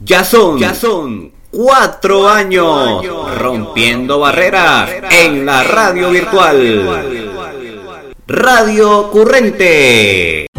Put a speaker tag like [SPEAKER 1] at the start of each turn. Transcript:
[SPEAKER 1] Ya son 4 años rompiendo barreras en la radio virtual. Radio Currente.